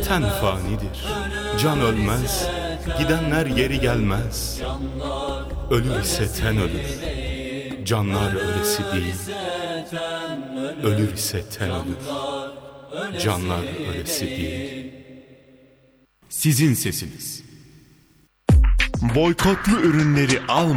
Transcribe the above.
Ten fanidir, can ölmez, gidenler geri gelmez. Ölür ise ten ölür, canlar ölesi değil. Ölür ise ten ölür, canlar ölesi değil. Sizin sesiniz. Boykotlu ürünleri al.